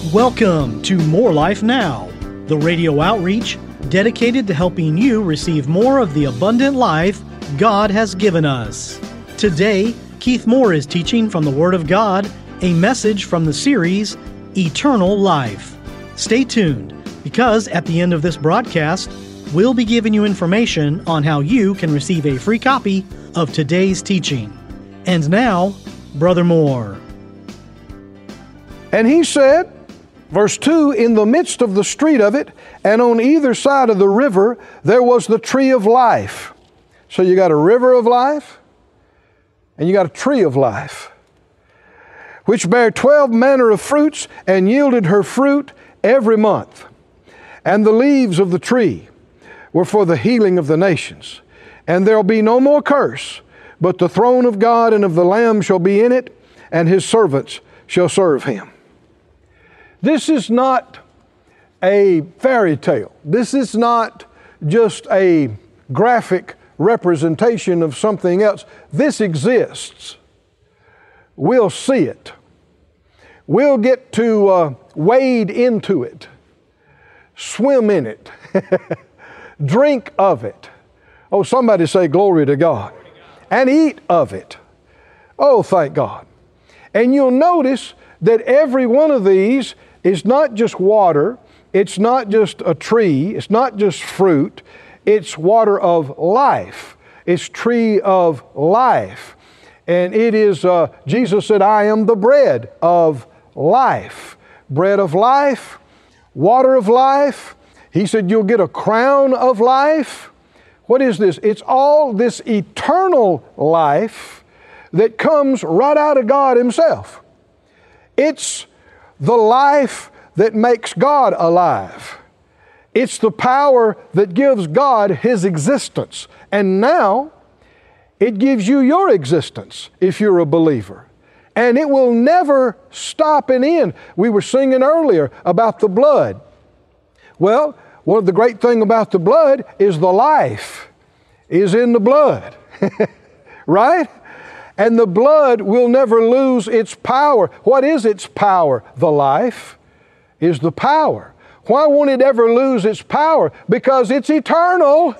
Welcome to More Life Now, the radio outreach dedicated to helping you receive more of the abundant life God has given us. Today, Keith Moore is teaching from the Word of God, a message from the series, Eternal Life. Stay tuned, because at the end of this broadcast, we'll be giving you information on how you can receive a free copy of today's teaching. And now, Brother Moore. And he said, verse 2, in the midst of the street of it, and on either side of the river, there was the tree of life. So you got a river of life, and you got a tree of life, which bare 12 manner of fruits, and yielded her fruit every month. And the leaves of the tree were for the healing of the nations. And there'll be no more curse, but the throne of God and of the Lamb shall be in it, and His servants shall serve Him. This is not a fairy tale. This is not just a graphic representation of something else. This exists. We'll see it. We'll get to wade into it, swim in it, drink of it. Oh, somebody say glory to God. And eat of it. Oh, thank God. And you'll notice that every one of these is not just water, it's not just a tree, it's not just fruit, it's water of life. It's tree of life. And it is, Jesus said, I am the bread of life. Bread of life, water of life. He said, you'll get a crown of life. What is this? It's all this eternal life that comes right out of God Himself. It's the life that makes God alive. It's the power that gives God His existence. And now, it gives you your existence if you're a believer. And it will never stop and end. We were singing earlier about the blood. Well, one of the great things about the blood is the life is in the blood. Right? And the blood will never lose its power. What is its power? The life is the power. Why won't it ever lose its power? Because it's eternal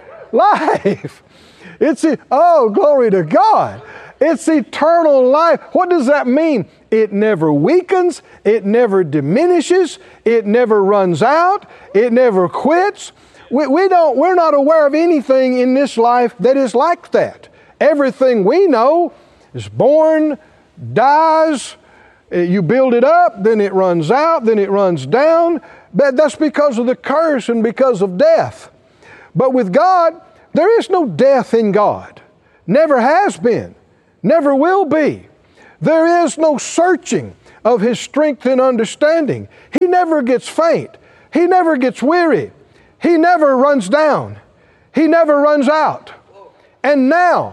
life. Oh, glory to God. It's eternal life. What does that mean? It never weakens. It never diminishes. It never runs out. It never quits. We're not aware of anything in this life that is like that. Everything we know is born, dies, you build it up, then it runs out, then it runs down. But that's because of the curse and because of death. But with God, there is no death in God. Never has been. Never will be. There is no searching of His strength and understanding. He never gets faint. He never gets weary. He never runs down. He never runs out. And now,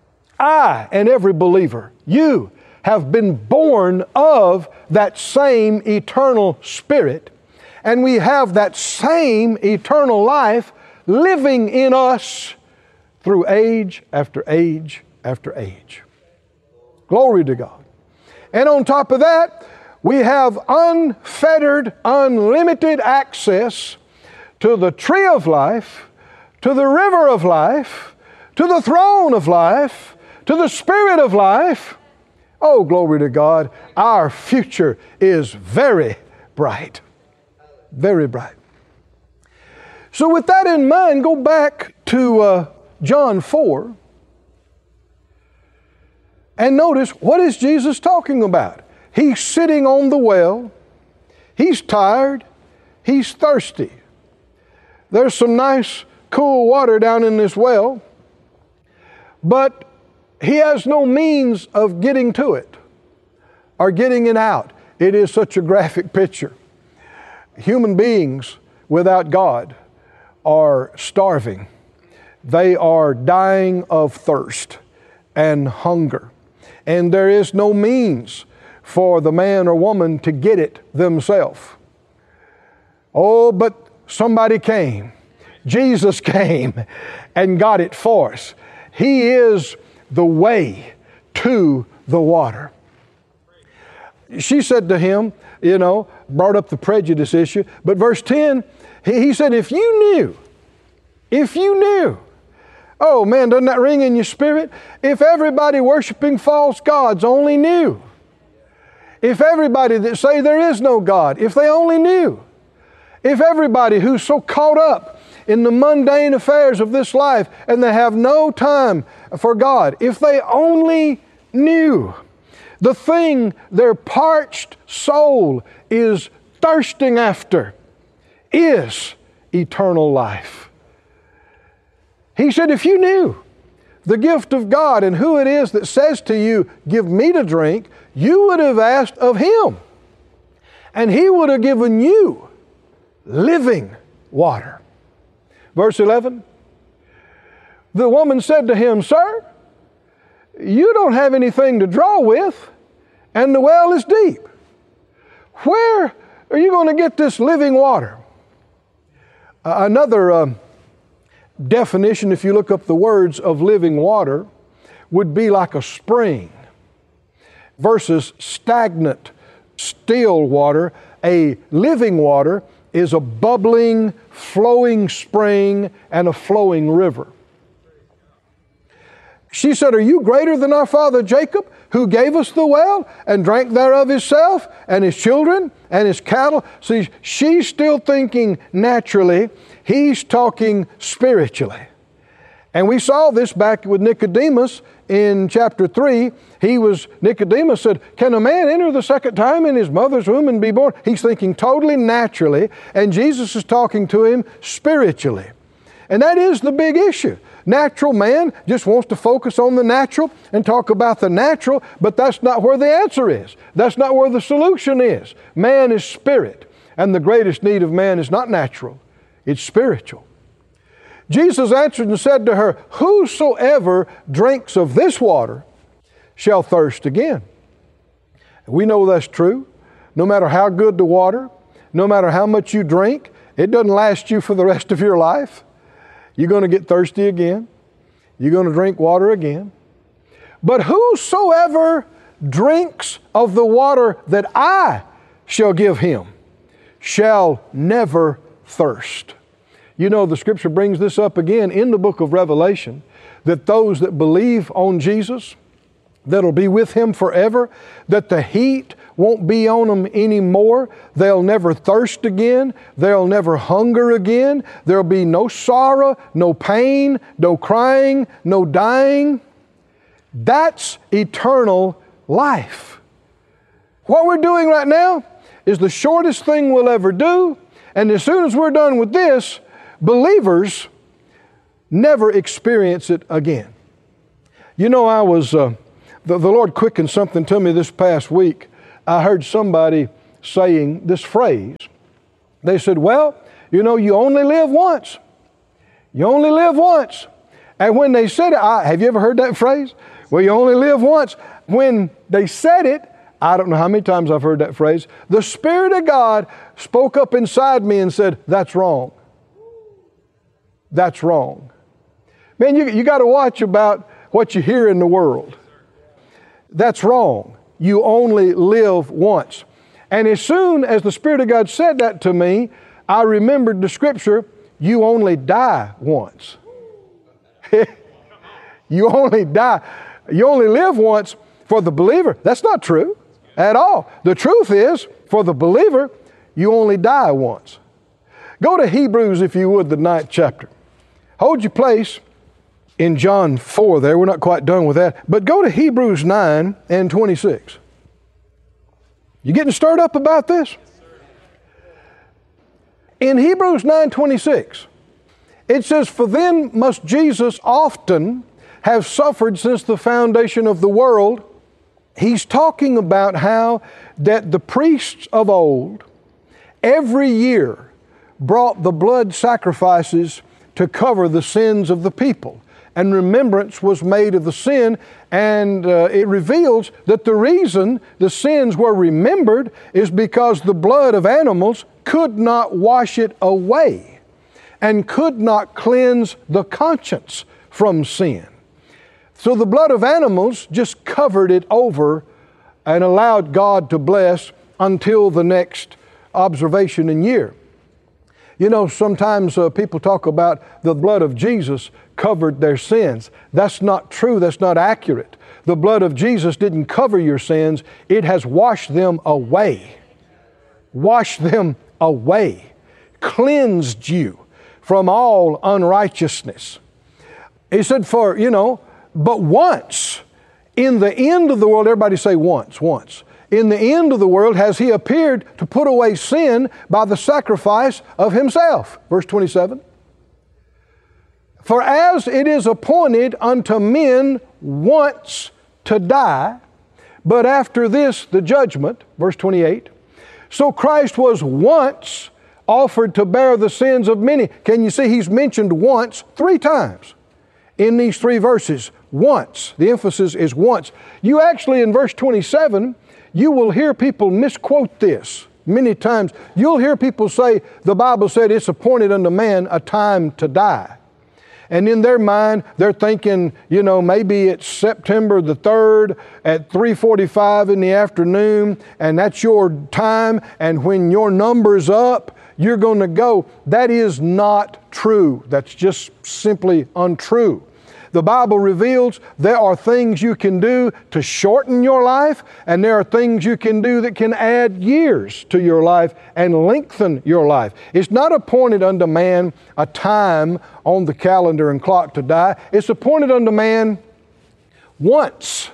I and every believer, you have been born of that same eternal Spirit, and we have that same eternal life living in us through age after age after age. Glory to God. And on top of that, we have unfettered, unlimited access to the tree of life, to the river of life, to the throne of life, to the Spirit of life. Oh, glory to God. Our future is very bright. Very bright. So with that in mind, go back to John 4 and notice, what is Jesus talking about? He's sitting on the well. He's tired. He's thirsty. There's some nice cool water down in this well, but he has no means of getting to it or getting it out. It is such a graphic picture. Human beings without God are starving. They are dying of thirst and hunger. And there is no means for the man or woman to get it themselves. Oh, but somebody came. Jesus came and got it for us. He is the way to the water. She said to him, brought up the prejudice issue. But verse 10, he said, if you knew, oh man, doesn't that ring in your spirit? If everybody worshiping false gods only knew. If everybody that say there is no God, if they only knew. If everybody who's so caught up in the mundane affairs of this life and they have no time for God, if they only knew the thing their parched soul is thirsting after is eternal life. He said, if you knew the gift of God and who it is that says to you, give me to drink, you would have asked of Him, and He would have given you living water. Verse 11, the woman said to him, Sir, you don't have anything to draw with, and the well is deep. Where are you going to get this living water? Another definition, if you look up the words of living water, would be like a spring versus stagnant, still water. A living water is a bubbling, flowing spring and a flowing river. She said, are you greater than our father Jacob, who gave us the well and drank thereof himself and his children and his cattle? See, she's still thinking naturally. He's talking spiritually. And we saw this back with Nicodemus in chapter 3. Nicodemus said, can a man enter the second time in his mother's womb and be born? He's thinking totally naturally, and Jesus is talking to him spiritually. And that is the big issue. Natural man just wants to focus on the natural and talk about the natural, but that's not where the answer is. That's not where the solution is. Man is spirit, and the greatest need of man is not natural, it's spiritual. Jesus answered and said to her, whosoever drinks of this water shall thirst again. We know that's true. No matter how good the water, no matter how much you drink, it doesn't last you for the rest of your life. You're going to get thirsty again. You're going to drink water again. But whosoever drinks of the water that I shall give him shall never thirst. You know, the Scripture brings this up again in the book of Revelation, that those that believe on Jesus, that'll be with Him forever, that the heat won't be on them anymore. They'll never thirst again. They'll never hunger again. There'll be no sorrow, no pain, no crying, no dying. That's eternal life. What we're doing right now is the shortest thing we'll ever do, and as soon as we're done with this, believers never experience it again. You know, the Lord quickened something to me this past week. I heard somebody saying this phrase. They said, well, you know, you only live once. You only live once. And when they said it, have you ever heard that phrase? Well, you only live once. When they said it, I don't know how many times I've heard that phrase, the Spirit of God spoke up inside me and said, that's wrong. That's wrong. Man, you got to watch about what you hear in the world. That's wrong. You only live once. And as soon as the Spirit of God said that to me, I remembered the Scripture, you only die once. You only die. You only live once for the believer. That's not true at all. The truth is, for the believer, you only die once. Go to Hebrews, if you would, the 9th chapter. Hold your place in John 4 there. We're not quite done with that. But go to Hebrews 9 and 26. You getting stirred up about this? In Hebrews 9:26, it says, for then must Jesus often have suffered since the foundation of the world. He's talking about how that the priests of old every year brought the blood sacrifices to cover the sins of the people. And remembrance was made of the sin, and it reveals that the reason the sins were remembered is because the blood of animals could not wash it away and could not cleanse the conscience from sin. So the blood of animals just covered it over, and allowed God to bless until the next observation and year. You know, sometimes people talk about the blood of Jesus covered their sins. That's not true. That's not accurate. The blood of Jesus didn't cover your sins. It has washed them away. Washed them away. Cleansed you from all unrighteousness. He said but once, in the end of the world, everybody say once. In the end of the world has He appeared to put away sin by the sacrifice of Himself. Verse 27. For as it is appointed unto men once to die, but after this the judgment. Verse 28. So Christ was once offered to bear the sins of many. Can you see He's mentioned once 3 times in these 3 verses? Once. The emphasis is once. You actually, in verse 27, you will hear people misquote this many times. You'll hear people say, the Bible said it's appointed unto man a time to die. And in their mind, they're thinking, maybe it's September the 3rd at 3:45 in the afternoon, and that's your time, and when your number's up, you're going to go. That is not true. That's just simply untrue. The Bible reveals there are things you can do to shorten your life, and there are things you can do that can add years to your life and lengthen your life. It's not appointed unto man a time on the calendar and clock to die. It's appointed unto man once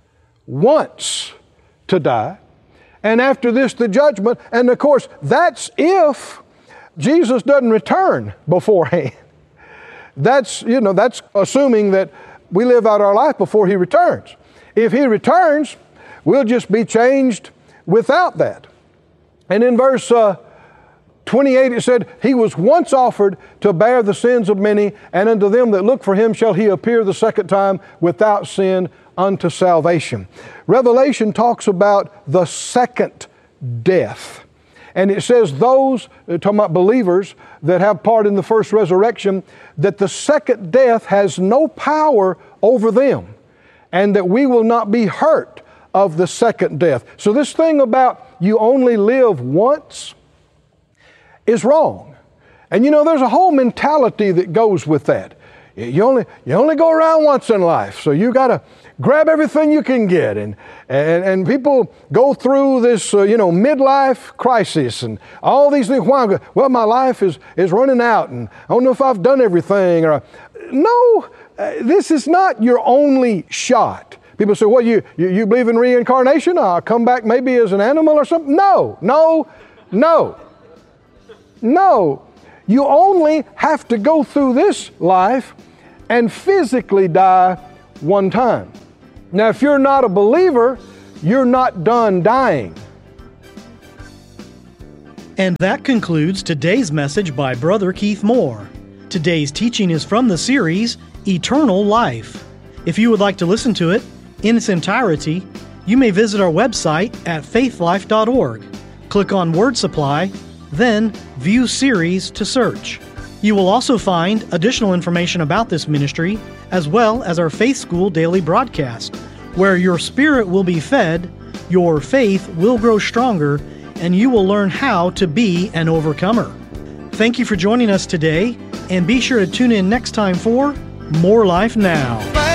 to die, and after this the judgment. And of course, that's if Jesus doesn't return beforehand. That's assuming that we live out our life before He returns. If He returns, we'll just be changed without that. And in verse 28 it said, He was once offered to bear the sins of many, and unto them that look for Him shall He appear the second time without sin unto salvation. Revelation talks about the second death. And it says those, talking about believers that have part in the first resurrection, that the second death has no power over them, and that we will not be hurt of the second death. So this thing about you only live once is wrong. And there's a whole mentality that goes with that. You only go around once in life, so you got to grab everything you can get. And people go through this, midlife crisis and all these things. Why? Well, my life is running out, and I don't know if I've done everything. No, this is not your only shot. People say, well, you believe in reincarnation? I'll come back maybe as an animal or something? No. You only have to go through this life and physically die one time. Now, if you're not a believer, you're not done dying. And that concludes today's message by Brother Keith Moore. Today's teaching is from the series, Eternal Life. If you would like to listen to it in its entirety, you may visit our website at faithlife.org. Click on Word Supply, then View Series to search. You will also find additional information about this ministry, as well as our Faith School daily broadcast, where your spirit will be fed, your faith will grow stronger, and you will learn how to be an overcomer. Thank you for joining us today, and be sure to tune in next time for More Life Now.